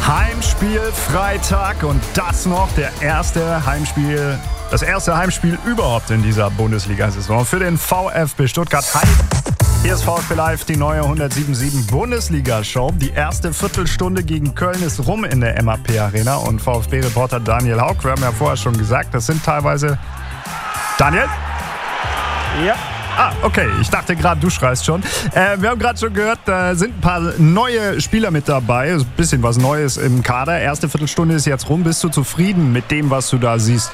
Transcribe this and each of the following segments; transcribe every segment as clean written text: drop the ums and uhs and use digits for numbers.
Heimspiel Freitag und das noch das erste Heimspiel überhaupt in dieser Bundesliga-Saison für den VfB Stuttgart. Hi, hier ist VfB Live, die neue 107.7 Bundesliga-Show. Die erste Viertelstunde gegen Köln ist rum in der MAP-Arena und VfB-Reporter Daniel Hauck, wir haben ja vorher schon gesagt, das sind teilweise... Daniel? Ja. Okay. Ich dachte gerade, du schreist schon. Wir haben gerade schon gehört, da sind ein paar neue Spieler mit dabei. Ein bisschen was Neues im Kader. Erste Viertelstunde ist jetzt rum. Bist du zufrieden mit dem, was du da siehst?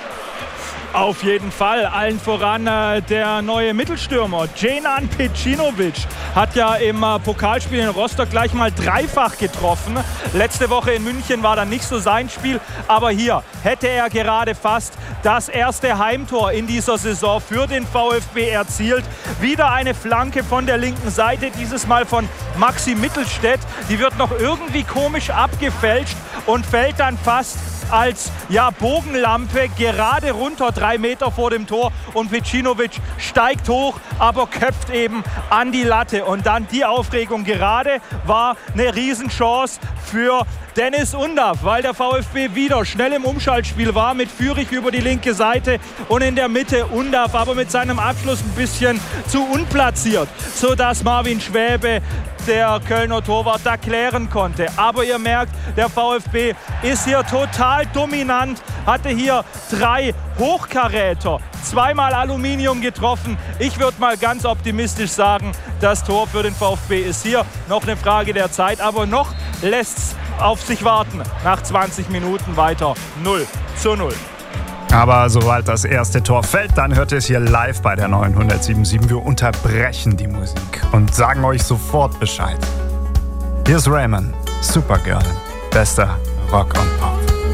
Auf jeden Fall. Allen voran der neue Mittelstürmer Dženan Pejcinović hat ja im Pokalspiel in Rostock gleich mal dreifach getroffen. Letzte Woche in München war dann nicht so sein Spiel, aber hier hätte er gerade fast das erste Heimtor in dieser Saison für den VfB erzielt. Wieder eine Flanke von der linken Seite, dieses Mal von Maxi Mittelstädt. Die wird noch irgendwie komisch abgefälscht und fällt dann fast als Bogenlampe gerade runter, 3 Meter vor dem Tor, und Pejcinović steigt hoch, aber köpft eben an die Latte. Und dann die Aufregung gerade war eine Riesenchance für Deniz Undav, weil der VfB wieder schnell im Umschaltspiel war mit Führig über die linke Seite und in der Mitte Undav, aber mit seinem Abschluss ein bisschen zu unplatziert, sodass Marvin Schwäbe, der Kölner Torwart, da klären konnte. Aber ihr merkt, der VfB ist hier total dominant, hatte hier 3 Hochkaräter, 2-mal Aluminium getroffen. Ich würde mal ganz optimistisch sagen, das Tor für den VfB ist hier noch eine Frage der Zeit, aber noch lässt es auf sich warten. Nach 20 Minuten weiter 0:0. Aber sobald das erste Tor fällt, dann hört ihr es hier live bei der neuen 107.7. Wir unterbrechen die Musik und sagen euch sofort Bescheid. Hier ist Raymond, Supergirl, bester Rock und Pop.